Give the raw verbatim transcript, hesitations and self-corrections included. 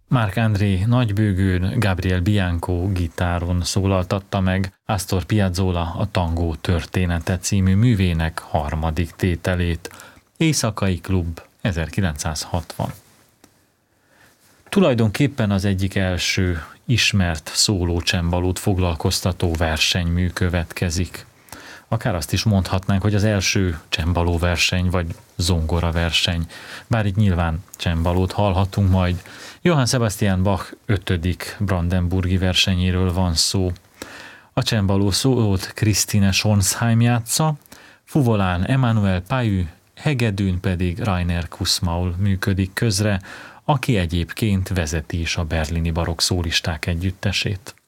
Marc André nagybőgőn, Gabriel Bianco gitáron szólaltatta meg Astor Piazzolla a Tangó története című művének harmadik tételét. Éjszakai klub, ezerkilencszázhatvan. Tulajdonképpen az egyik első ismert szólócsembalót foglalkoztató versenymű következik. Akár azt is mondhatnánk, hogy az első csembaló verseny vagy zongora verseny, bár itt nyilván csembalót hallhatunk majd. Johann Sebastian Bach ötödik brandenburgi versenyéről van szó. A csembaló szólót Christine Schonsheim játsza, fuvolán Emmanuel Payü, hegedűn pedig Rainer Kussmaul működik közre, aki egyébként vezeti is a berlini barokk szólisták együttesét.